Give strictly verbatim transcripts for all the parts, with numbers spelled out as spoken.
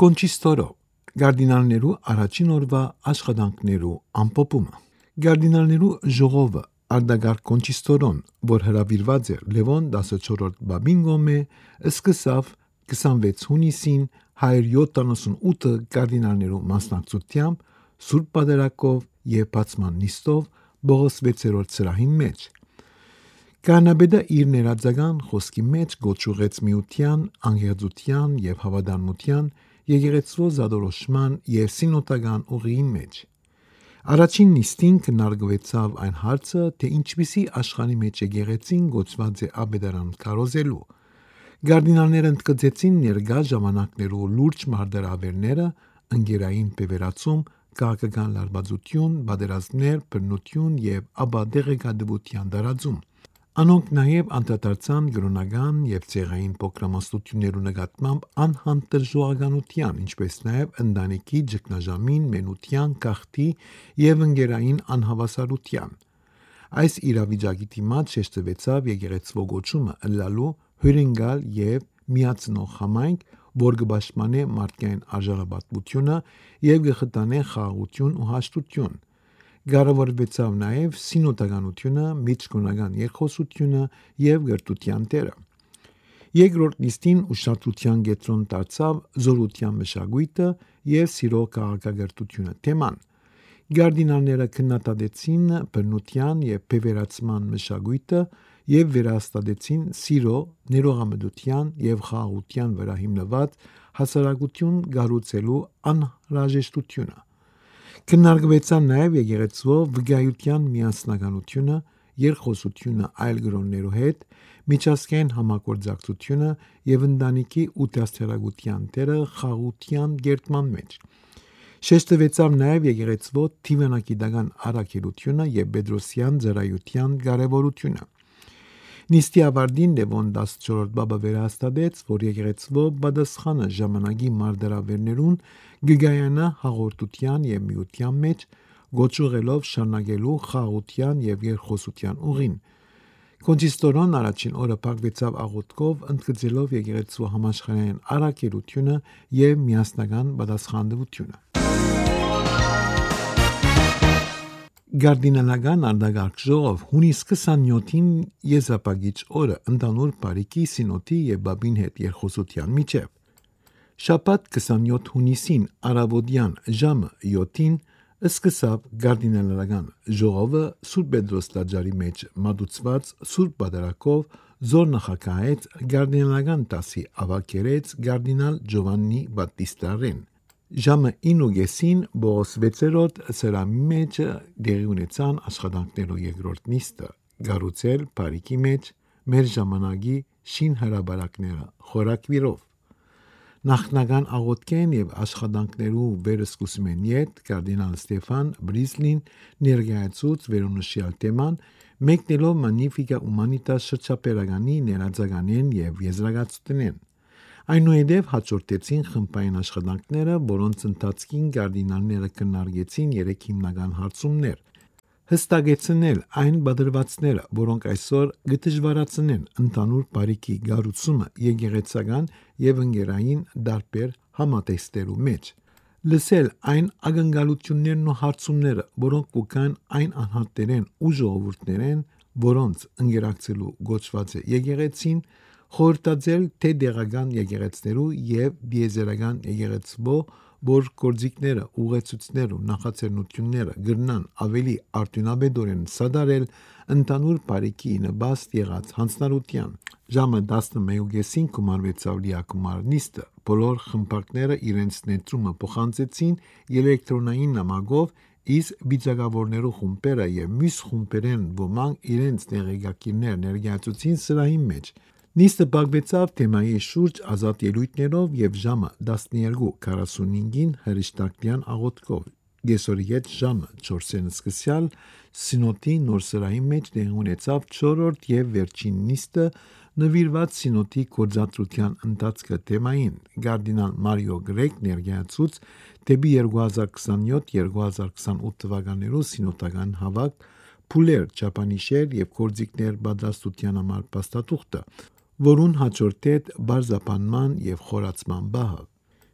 Կոնչիստորո Գարդինալներու առաջին օրվա աշխատանքներու ամփոփումը Գարդինալներու ժողովը Արդագարգ Կոնչիստորոն, որ հրավիրված էր Լևոն տասնչորրորդ բաբին գոմե, սկսավ քսանվեց հունիսին հարյուր յոթանասունութ գարդինալներու մասնակցությամբ Սուրբ Պատարագով եւ բացման նիստով Բողոս վեցերորդ սրահին մեջ։ Կանաբեդը իր ներածական խոսքի մեջ գոչուղեց միության, անգեղծության եւ հավատարմության, եկեղեցու զադորոշման եւ սինոդական ուղիի մեջ։ Առաջին նիստին քննարկվեցավ այն հարցը, թե ինչպիսի աշխարհի մեջ եկեղեցին գոչված է աբեդարան կարոզելու։ Գարդինալները ընդգծեցին ներկա ժամանակներու լուրջ մարտահրավերները, ընկերային բևեռացում, քաղաքական լարվածություն, պատերազմներ, բռնություն եւ ապա դեղեկատվության տարածում։ Անոնք նաև անդրադարձան կրոնական եւ ցեղային փոքրամասնություններու նկատմամբ անհանդուրժողականության, ինչպես նաև ընտանիքի ճգնաժամին, մենության, գաղթի եւ ընկերային անհավասարության։ Այս իրավիճակի դիմաց շեշտվեցավ եկեղեցու գոչումը ըլլալու հյուրընկալ եւ միացնող համայնք, որ կպաշտպանե մարդկային արժանապատվությունը եւ կխթանե խաղաղություն ու հաշտություն։ Կարևորվեցավ նաև սինոդականությունը, միջկրոնական երկխոսությունը եւ գրթության դերը։ Երկրորդ նիստին ուշադրության կենտրոն դարձավ զորության մշակույթը եւ սիրո քաղաքակրթությունը թեման։ Գարդինալները քննադատեցին բռնության եւ բևեռացման մշակույթը եւ վերահաստատեցին սիրո, ներողամտության եւ խաղաղության վրա հիմնված հասարակություն կառուցելու անհրաժեշտությունը։ Քննարկվեցան նաև եկեղեցու վկայության միասնականությունը, երկխոսությունը այլ կրոններու հետ, միջազգային համագործակցությունը եւ ընտանիքի ու դաստիարակության դերը խաղաղության կերտման մեջ։ Շեշտվեցավ նաև եկեղեցու դիվանագիտական առաքելությունը եւ Պետրոսյան ծառայության կարեւորությունը։ Նիստի ավարտին Լևոն տասնչորրորդ բաբը վերահաստատեց, որ եկեղեցու պատասխանը ժամանակի մարտահրավերներուն գգայանա հաղորդության եւ միության մեջ, գոչուղելով շարունակելու խաղաղության եւ երկխոսության ուղին։ Կոնչիստորոն առաջին օրը փակվեցավ աղոթքով, ընդգծելով եկեղեցու համաշխարհային առաքելությունը եւ միասնական պատասխանատվությունը։ Գարդինալական արդագարգ ժողով հունիս քսանյոթին եզրափակիչ օրը ընդանուր բարիքի սինոդի եւ բաբին հետ երկխոսության միջև։ Շաբաթ քսանյոթ հունիսին առավոտյան ժամը յոթին սկսավ գարդինալական ժողովը Սուրբ Պետրոս տաճարի մեջ մատուցված Սուրբ Պատարագով զորնախագահեց գարդինալական դասի ավագերեց գարդինալ Ջովաննի Բատտիստարեն։ Ժամը ինուգեսին Բողոս վեցերորդ սրամի մեջ դեղի ունեցան աշխատանքներու երկրորդ նիստը, գառուցել բարիքի մեջ մեր ժամանակի շին հրաբարակները խորակվիրով։ Նախնական աղոթքեն եւ աշխատանքներու վերսկսումեն յետ կարդինալ Ստեֆան Բրիզլին ներկայացուց վերոնշյալ թեման, մեկնելով Magnificat Humanitas շրջապերականի ներածականեն եւ եզրակացությունեն։ Այնուհետև հաջորդեցին խմբային աշխատանքները, որոնց ընթացքին կարդինալները քննարկեցին երեք հիմնական հարցումներ. հստակեցնել այն բادرվածները, որոնք այսօր կդժվարացնեն ընդհանուր բարիքի գառուցումը եկեղեցական եւ ընկերային դարբեր համատեքստերու մեջ, լսել այն ակնկալություններն ու հարցումները, որոնք կան այն անհատներեն ու ժողովուրդներեն, որոնց ընկերակցելու գոչված է եկեղեցին, խորհրդածել թե դեղական եկեղեցներու եւ դիեզերական եկեղեցու որ գործիքները, ուղեցույցները ու նախաձեռնությունները գրնան ավելի արդյունավետորեն սադարել ընդհանուր բարիքի նպաստ եղած հանձնարարության։ Ժամը տասնմեկուկեսին կմարվեցավ լիակումար նիստը, բոլոր խմբակները իրենց ներդրումը փոխանցեցին էլեկտրոնային նամակով, իսկ վիճակավորներու խումբերը եւ մյուս խումբերեն ոմանք իրենց տեղեկակիրներ ներկայացուցին սրահի մեջ։ Նիստը բաղվեցավ թեմայի շուրջ ազատ ելույթներով եւ ժամը տասներկու քառասունհինգին հրեշտակյան աղոթքով։ Գեսորի հետ ժամը չորսին սկսյալ սինոդի նոր սրահի մեջ տեղի ունեցավ չորրորդ եւ վերջին նիստը նվիրված սինոդի գործադրության ընթացքը թեմային։ Գարդինալ Մարիո Գրեգ ներկայացուց դեպի երկու հազար քսանյոթ երկու հազար քսանութ թվականներու սինոդական հավաք փուլեր, չափանիշեր եւ գործիքներ պատրաստության համար փաստաթուղթը, որուն հաջորդեց բարձրաբանման եւ խորացման բահը։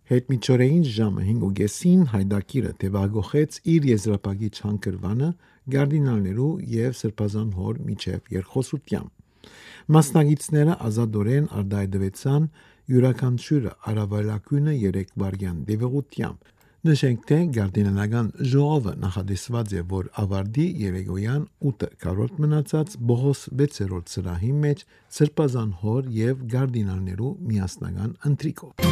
Հետմիջօրեին ժամը հինգուկեսին հայդակիրը թևագողեց իր եզրափակիչ հանգրվանը գարդինալներու եւ սրբազան հոր միջև երկխոսությամբ։ Մասնագետները ազատորեն արտահայտվեցան յուրաքանչյուրը արավելակույնը երեք վարյան դեպողությամբ։ Նշենք, թե գարդինալական ժողովը նախադեсված է, որ ավարտի երեկոյան ութ կարորդ մնացած Բողոս վեցերորդ սրահի մեջ սրբազան հոր եւ գարդինալներու միասնական ընթրիկով։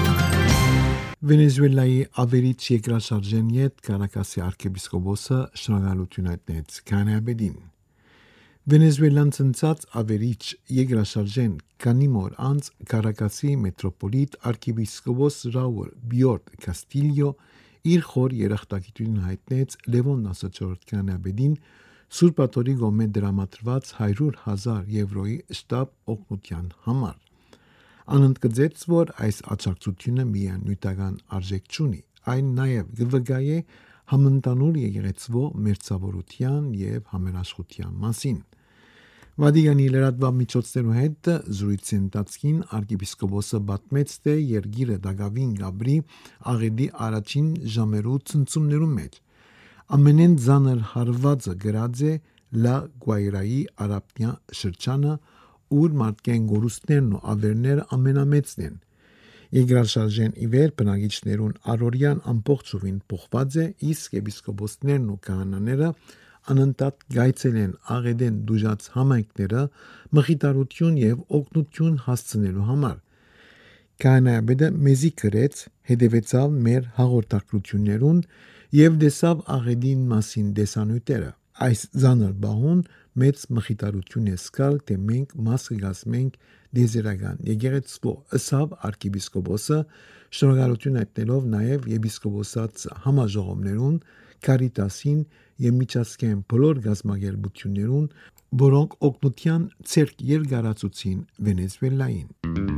Վենեսուելայի ավերիչ երկրաշարժեն յետ Կարակասի arczepiskopոսը շնորհալություն հայտնեց Կանեաբեդին։ Վենեսուելան ցնցած ավերիչ երկրաշարժեն քանի օր անց Կարակասի մետրոպոլիտ arczepiskopos Raúl Biord Castillo իր խոր երախտագիտությունը հայտնեց Լևոն տասնչորրորդ Կանեաբեդին Սուրբաթորի գոմե դրամատրված հարյուր հազար եվրոյի շտապ օգնության համար։ Անընդգծեց, որ այս աջակցությունը միայն նյութական արժեք չունի, այն նաև կվկայե համընդհանուր եկեղեցվո մերձավորության եւ համերաշխության մասին։ Վատիկանի լրատվամիջոցներու հետ զրույցի ընթացքին arczepiskopոսը պատմեց, թե երգիրը Դագավին Գաբրի աղետի առաջին ժամերու ցնցումներու մեջ ամենեն ծանր հարվածը գրած է Լա Գուայրայի արաբնյա շրջանը, ուր մարդկային գորուստներն ու ավերները ամենամեծն են։ Երկրաշարժեն ի վեր բնակիչներուն առօրյան ամբողջովին փոխված է, իսկ եպիսկոպոսներն ու քահանաները անընդհատ գայցել են աղետեն դուժած համայնքները մխիթարություն եւ օգնություն հասցնելու համար։ Կանեաբեդը մեզի գրեց, հետևեցավ մեր հաղորդակցություններուն եւ տեսավ աղետին մասին դեսանյութերը։ Այս ծանր բահուն մեծ մխիթարություն է սկալ, թե մենք մաս կգազմենք դեզերական եկեղեցվո, ըսավ arczepiskopոսը, շնորհալություն հայտնելով նաև եպիսկոպոսած համաժողովներուն, Կարիտասին եւ միջազգային բոլոր գազམ་ագերբություններուն, որոնք օգնության ցերկ երկարացուցին Վենեսուելային։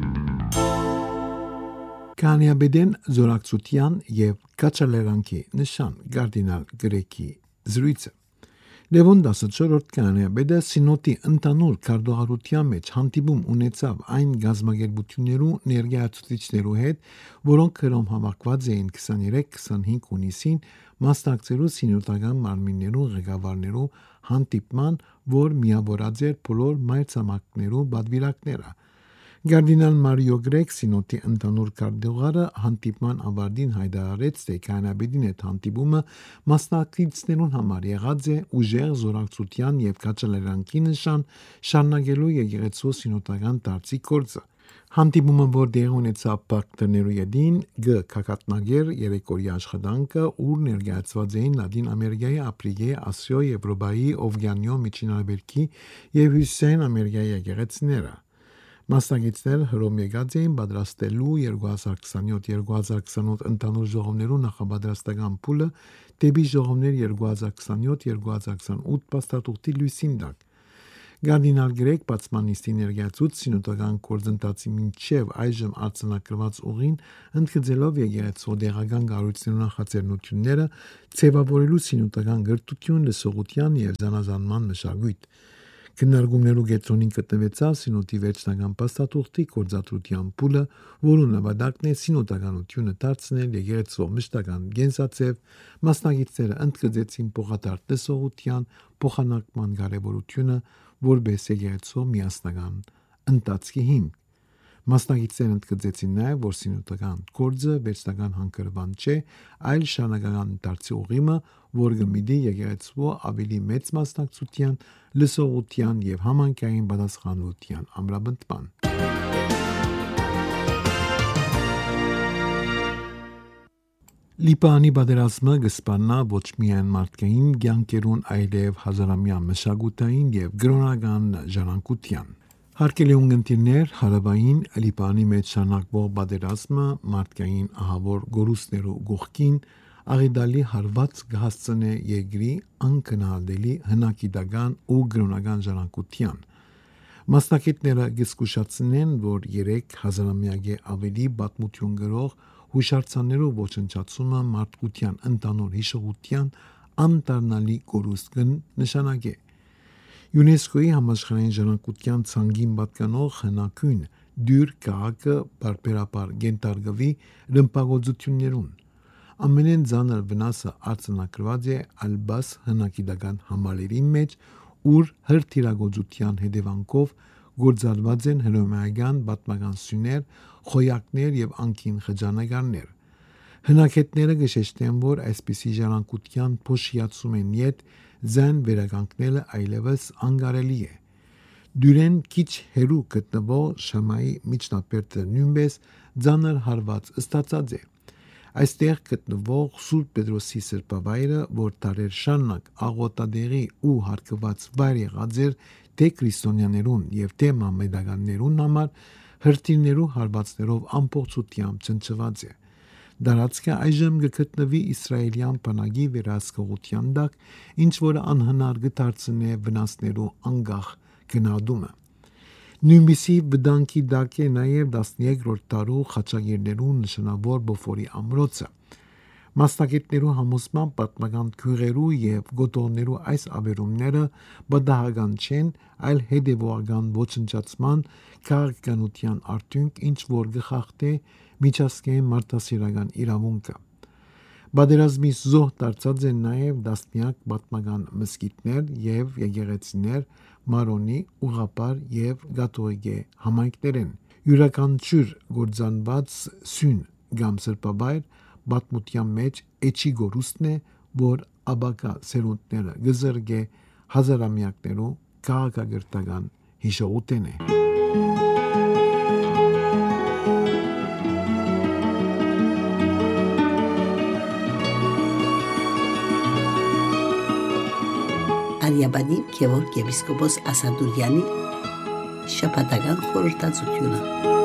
Կանեաբեդեն զորակցության եւ կաչալերանքի նշան գարդինալ Գրեկի զրույցը Լևոն տասնչորրորդ Կանեաբեդը սինոդի ընդանուր քարտուղարության մեջ հանդիպում ունեցավ այն գազམ་ագերբություններու ներկայացուցիչներու հետ, որոնք քրոմ հավաքված էին քսաներեք քսանհինգ հունիսին մասնակցելու սինոդական մարմիններու ղեկավարներու հանդիպման, որ միավորած էր բոլոր մայրցամաքներու պատվիրակները։ Գարդինալ Մարիո Գրեկ սինոդի ընդանուր քարտուղարը հանդիպման ավարտին հայտարարեց, թե Կանեաբեդին հետ հանդիպումը մասնակիցներուն համար եղած է ուժեղ զորակցության եւ կաչալերանքի նշան, շարունակելու եկեղեցու սինոդական դարձի գործը։ Հանդիպումը, որ դեղ ունեցավ Պակտներու յետին, գ կակատնագեր երեկորի աշխատանքը, ուր ներկայացված էին Լատին Ամերիկայի, Աֆրիկայի, Ասիո, Եվրոպայի, Օվկիանիո, Միջինարաբերքի եւ Հյուսիսային Ամերիկայի եկեղեցիները։ Մասնագետներ հրոմ եկած էին պատրաստելու երկու հազար քսանյոթ երկու հազար քսանութ ընդանուր ժողովներու նախապատրաստական փուլը դեպի ժողովներ երկու հազար քսանյոթ երկու հազար քսանութ փաստաթուղթի լույսին տակ։ Գարդինալ Գրեկ բացմանիստի ներկայացուց սինոդական գործընթացի մինչև այժմ արձանագրված ուղին ընդգծելով եկեղեցու դեղական կառույցներու նախաձեռնությունները ձևավորելու սինոդական գրթություն, լսողության եւ զանազանման մշակույթ։ Քննարկումներու կենտրոնին գտնվեցավ սինոդի վերջնական փաստաթուղթի գործադրության փուլը, որու նպատակն է սինոդականությունը դարձնել եկեղեցու մշտական կենսացև, մասնագետները ընդգծեցին փոխադարձ լսողության փոխանակման կարևորությունը, որպես եկեղեցու միասնական ընթացքի հիմք։ Մասնագետները ընդգծեցին նաև, որ սինոդական գործը վերջնական հանգրվան չէ, այլ շարունակական դարձի ուղիմը, որ գմիդի եկեղեցու ավելի մեծ մասնակցության, լսողության եւ համանքային պատասխանատվության ամրապնդման։ Լիբանի պատերազմը կսպառնա ոչ միայն մարդկային կյանքերուն, այլև հազարամյա մշակութային եւ գրոնական ժառանգության։ Հարկելի ունգընտիրներ, հարավային Լիբանի մեջ շարունակվող պատերազմը մարդկային ահավոր գորուստներու գողքին աղետալի հարված կհասցնե երկրի անկնահատելի հնագիտական ու գրոնական ժառանգության։ Մասնագետները կզգուշացնեն, որ երեք հազարամյակի ավելի պատմություն գրող հուշարձաններու ոչնչացումը մարդկության ընդանուր հիշողության անտառնալի գորուստ կնշանակե։ ՅՈՒՆԵՍԿՕ-ի համաշխարհային ժառանգության ցանկին պատկանող հնագույն դյուր քաղաքը բարբերաբար գենտարգվի ռմբագործություններուն։ Ամենեն ծանր վնասը արձանագրված է Ալբաս հնակիդական համալիրի մեջ, ուր հրթիռագործության հետևանքով գործադրված են հռոմեական պատմական սյուներ, խոյակներ եւ անկին խճանկարներ։ Հնակետները գշեշտեն, որ այսպիսի ժառանգության փոշիացում են յետ ձայն վերականգնելը այլևս անկարելի է։ Դյուրեն քիչ հերու գտնվող Շամայի միջնաբերդը նույնպես ծանր հարված ստացած է։ Այստեղ գտնվող Սուրբ Պետրոսի սրբավայրը, որ տարեր շարունակ աղոթատեղի ու հարգված վայր եղած էր թե քրիստոնյաներուն եւ թե մամեդականներուն համար, հրթիռներու հարվածներով ամբողջությամբ ճնճված է։ Դարածքը այժմ գտնվի իսրայելյան բանակի վերահսկողության տակ, ինչ որ անհնար կդարձնե վնասներու անկախ գնահատումը։ Նույնպիսի վտանգի տակ է նաև տասներկրորդ դարու խաչագիրներու նշանավոր Բոֆորի ամրոցը։ Մասնագետներու համոզմամբ պատմական քույրերու եւ գոտորներու այս ավերումները բդահական չեն, այլ հետևողական ոչնչացման քաղաքականության արդյունք, ինչ որ գխախտե միջազգային մարդասիրական իրավունքը։ Պատերազմի զոհ դարձած են նաև տասնյակ պատմական մզկիթներ եւ եկեղեցիներ Մարոնի, Ուղղափար եւ Կաթողիկե համայնքներեն։ Յուրաքանչյուր գործանված սյուն կամ սրբավայր պատմության մեջ էջի գորուստն է, որ աբակա սերունդները գզրգե հազարամյակներու քաղաքագրթական հիշողութեն է։ Արիաբանի Գևորգ եպիսկոպոս Ասադուրյանի շաբաթական խորհրդածությունը։